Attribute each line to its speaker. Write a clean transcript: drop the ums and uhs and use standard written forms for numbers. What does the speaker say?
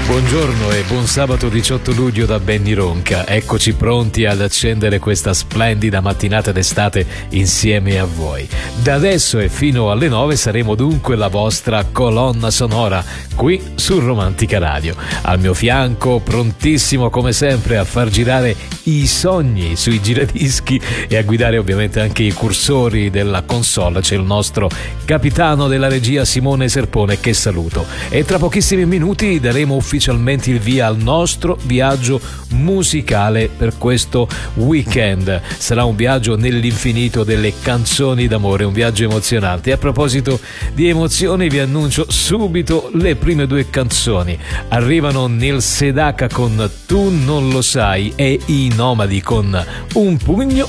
Speaker 1: Buongiorno e buon sabato 18 luglio da Benny Ronca. Eccoci pronti ad accendere questa splendida mattinata d'estate insieme a voi. Da adesso e fino alle 9 saremo dunque la vostra colonna sonora qui su Romantica Radio. Al mio fianco, prontissimo come sempre a far girare i sogni sui giradischi e a guidare ovviamente anche i cursori della console, c'è il nostro capitano della regia Simone Serpone, che saluto. E tra pochissimi minuti daremo ufficialmente il via al nostro viaggio musicale per questo weekend. Sarà un viaggio nell'infinito delle canzoni d'amore, un viaggio emozionante. E a proposito di emozioni vi annuncio subito le prime due canzoni. Arrivano Neil Sedaka con Tu non lo sai e i Nomadi con Un pugno